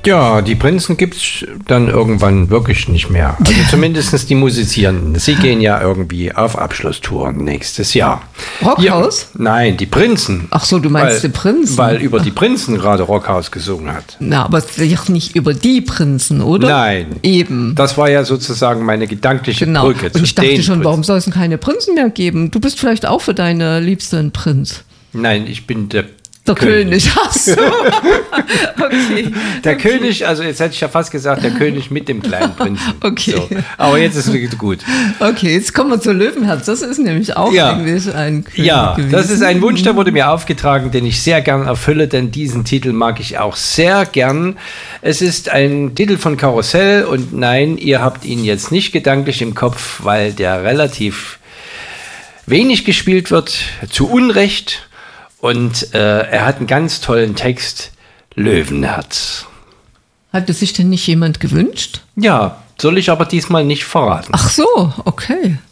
Ja, die Prinzen gibt's dann irgendwann wirklich nicht mehr. Also zumindest die Musizierenden. Sie gehen ja irgendwie auf Abschlusstour nächstes Jahr. Rockhaus? Nein, die Prinzen. Ach so, du meinst die Prinzen? Weil über die Prinzen gerade Rockhaus gesungen hat. Na, aber doch nicht über die Prinzen, oder? Nein. Eben. Das war ja sozusagen meine gedankliche Brücke zu Und ich dachte den schon, Prinzen. warum soll es denn keine Prinzen mehr geben? Du bist vielleicht auch für deine Liebste ein Prinz. Nein, ich bin der König. Ach so. Okay. Der König, also jetzt hätte ich ja fast gesagt, der König mit dem kleinen Prinzen. Okay. So. Aber jetzt ist es gut. Okay, jetzt kommen wir zu Löwenherz. Das ist nämlich auch eigentlich ein König gewesen. Das ist ein Wunsch, der wurde mir aufgetragen, den ich sehr gern erfülle, denn diesen Titel mag ich auch sehr gern. Es ist ein Titel von Karussell und nein, ihr habt ihn jetzt nicht gedanklich im Kopf, weil der relativ wenig gespielt wird, zu Unrecht. Und er hat einen ganz tollen Text, Löwenherz. Hatte sich denn nicht jemand gewünscht? Ja, soll ich aber diesmal nicht verraten. Ach so, okay.